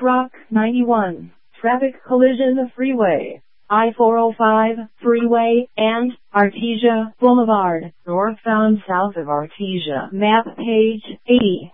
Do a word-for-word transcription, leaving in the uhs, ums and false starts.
Rock ninety-one, traffic collision freeway, I four oh five, freeway, and Artesia Boulevard, northbound south of Artesia. Map page eighty.